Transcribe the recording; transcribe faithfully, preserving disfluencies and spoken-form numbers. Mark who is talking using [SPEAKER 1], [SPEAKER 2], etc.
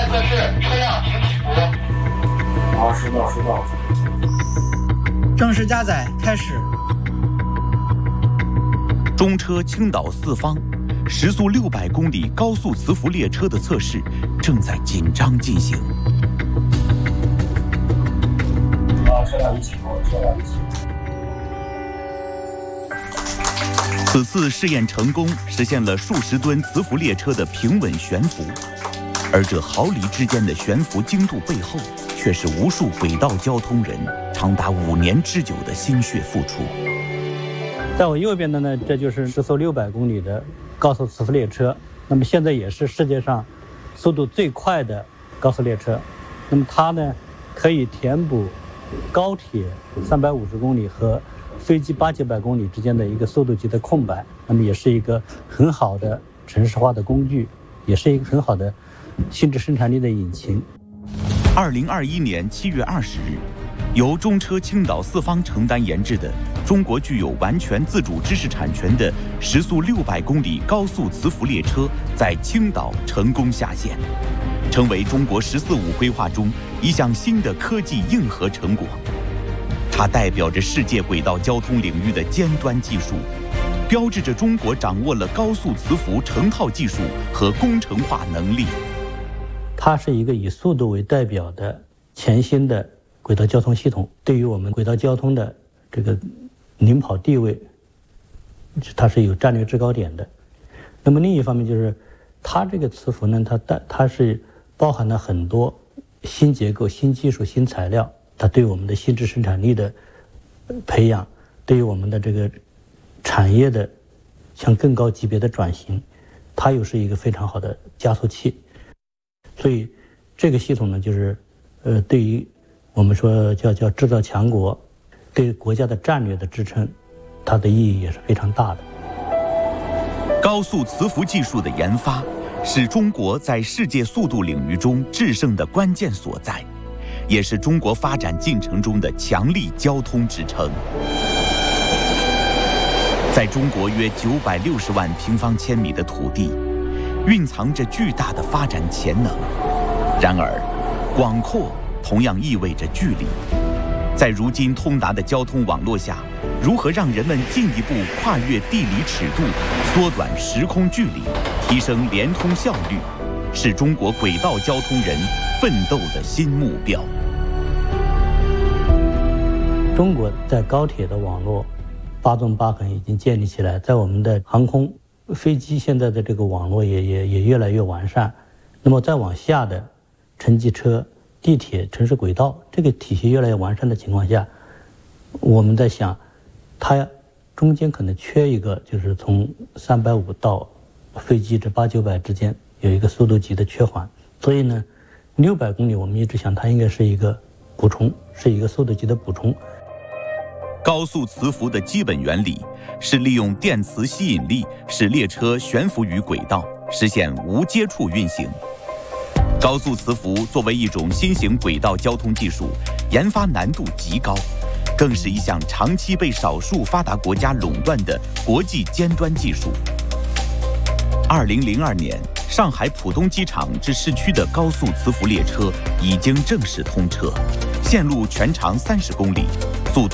[SPEAKER 1] 测试，车辆停止服。
[SPEAKER 2] 好，收到，收到。
[SPEAKER 3] 正式加载开始。
[SPEAKER 4] 中车青岛四方时速六百公里高速磁浮列车的测试正在紧张进行。
[SPEAKER 2] 好，车辆一起过，车辆一起。
[SPEAKER 4] 此次试验成功，实现了数十吨磁浮列车的平稳悬浮，而这毫厘之间的悬浮精度背后，却是无数轨道交通人长达五年之久的心血付出。
[SPEAKER 5] 在我右边的呢，这就是时速六百公里的高速磁浮列车，那么现在也是世界上速度最快的高速列车。那么它呢，可以填补高铁三百五十公里和飞机八九百公里之间的一个速度级的空白，那么也是一个很好的城市化的工具，也是一个很好的新质生产力的引擎。
[SPEAKER 4] 二零二一年七月二十日，由中车青岛四方承担研制的中国具有完全自主知识产权的时速六百公里高速磁浮列车在青岛成功下线，成为中国“十四五”规划中一项新的科技硬核成果。它代表着世界轨道交通领域的尖端技术，标志着中国掌握了高速磁浮成套技术和工程化能力。
[SPEAKER 5] 它是一个以速度为代表的全新的轨道交通系统，对于我们轨道交通的这个领跑地位，它是有战略制高点的。那么另一方面就是，它这个磁浮呢，它带它是包含了很多新结构、新技术、新材料，它对我们的新质生产力的培养，对于我们的这个产业的向更高级别的转型，它又是一个非常好的加速器。所以这个系统呢，就是呃，对于我们说叫叫制造强国，对国家的战略的支撑，它的意义也是非常大的。
[SPEAKER 4] 高速磁浮技术的研发，是中国在世界速度领域中制胜的关键所在，也是中国发展进程中的强力交通支撑。在中国约九百六十万平方千米的土地，蕴藏着巨大的发展潜能。然而，广阔同样意味着距离。在如今通达的交通网络下，如何让人们进一步跨越地理尺度，缩短时空距离，提升联通效率，是中国轨道交通人奋斗的新目标。
[SPEAKER 5] 中国在高铁的网络八纵八横已经建立起来，在我们的航空、飞机现在的这个网络也也也越来越完善。那么再往下的城际车、地铁、城市轨道这个体系越来越完善的情况下，我们在想，它中间可能缺一个，就是从三百五到飞机这八九百之间有一个速度级的缺环。所以呢，六百公里我们一直想它应该是一个补充，是一个速度级的补充。
[SPEAKER 4] 高速磁浮的基本原理是利用电磁吸引力使列车悬浮于轨道，实现无接触运行。高速磁浮作为一种新型轨道交通技术，研发难度极高，更是一项长期被少数发达国家垄断的国际尖端技术。二零零二年，上海浦东机场至市区的高速磁浮列车已经正式通车，线路全长三十公里，速度